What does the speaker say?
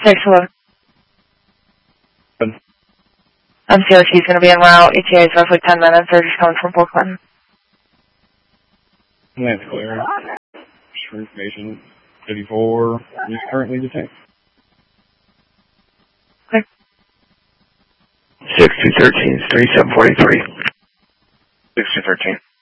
6, hello. COC is going to be en route. ETA is roughly 10 minutes. They're just coming from Fort Clinton. That's clear. Just for information, 54 is currently detained. Clear. 6213 3743. 6213.